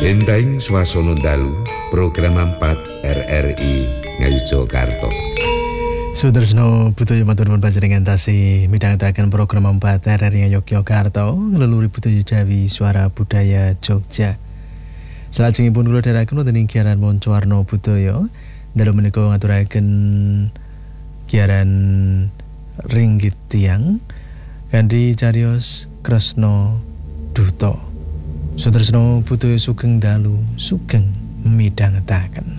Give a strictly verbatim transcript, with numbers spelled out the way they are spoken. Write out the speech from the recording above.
Lintang swasana dalu program empat R R I Ngayogyakarta. Sutresno budaya matur nuwun panjenengan tasih midhangetaken program empat R R I Ngayogyakarta ngleluri budaya Jawi Suara Budaya Jogja. Salajengipun kula dherekaken wonten ing giaran Monco Warna Budaya dalu menika ngaturaken giaran Ringgit Tiang kanthi cariyos Kresna Duta. Sutresno budaya sugeng dalu sugeng midhangetaken.